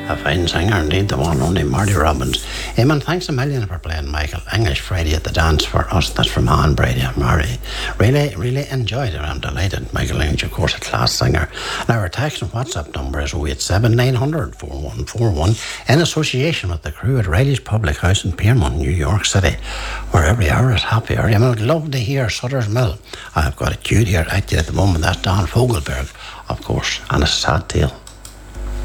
A fine singer indeed, the one and only Marty Robbins. Eamon, thanks a million for playing Michael. English Friday at the Dance for us. That's from Anne Brady and Marty. Really enjoyed it. I'm delighted. Michael English, of course, a class singer. Now, our text and WhatsApp number is 087 900 4141 in association with the crew at Riley's Public House in Piermont, New York City, where every hour is happy hour. I'd love to hear Sutter's Mill. I've got a cue here at the moment. That's Don Fogelberg, of course, and a sad tale.